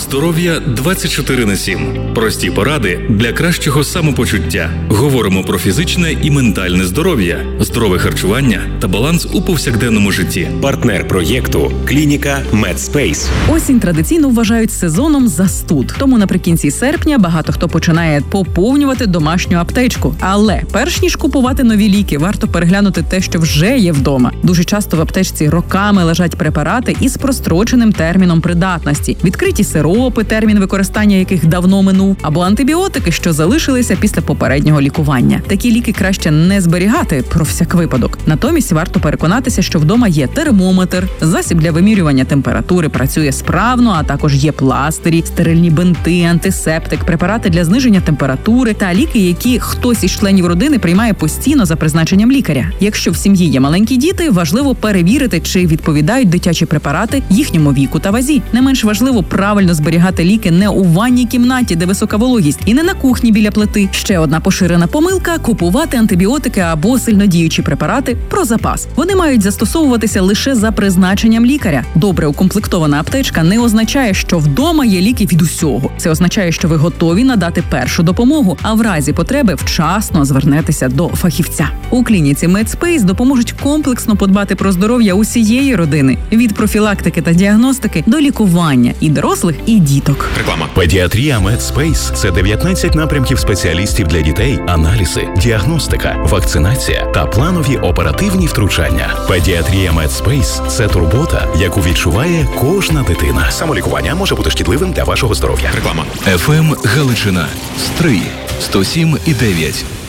Здоров'я 24/7. Прості поради для кращого самопочуття. Говоримо про фізичне і ментальне здоров'я, здорове харчування та баланс у повсякденному житті. Партнер проєкту – клініка Медспейс. Осінь традиційно вважають сезоном застуд. Тому наприкінці серпня багато хто починає поповнювати домашню аптечку. Але перш ніж купувати нові ліки, варто переглянути те, що вже є вдома. Дуже часто в аптечці роками лежать препарати із простроченим терміном придатності. Відкриті сиропи, термін використання яких давно минув, або антибіотики, що залишилися після попереднього лікування. Такі ліки краще не зберігати про всяк випадок. Натомість варто переконатися, що вдома є термометр, засіб для вимірювання температури працює справно, а також є пластирі, стерильні бинти, антисептик, препарати для зниження температури та ліки, які хтось із членів родини приймає постійно за призначенням лікаря. Якщо в сім'ї є маленькі діти, важливо перевірити, чи відповідають дитячі препарати їхньому віку та вазі. Не менш важливо правильно зберігати ліки не у ванній кімнаті, де висока вологість, і не на кухні біля плити. Ще одна поширена помилка – купувати антибіотики або сильнодіючі препарати про запас. Вони мають застосовуватися лише за призначенням лікаря. Добре укомплектована аптечка не означає, що вдома є ліки від усього. Це означає, що ви готові надати першу допомогу, а в разі потреби вчасно звернетеся до фахівця. У клініці Медспейс допоможуть комплексно подбати про здоров'я усієї родини. Від профілактики та діагностики до лікування і дорослих, і діток. Реклама. Педіатрія Медспейс – це 19 напрямків спеціалістів для дітей, аналізи, діагностика, вакцинація та планові оперативні втручання. Педіатрія Медспейс – це турбота, яку відчуває кожна дитина. Самолікування може бути шкідливим для вашого здоров'я. Реклама. ФМ Галичина. Стрий. 107,9.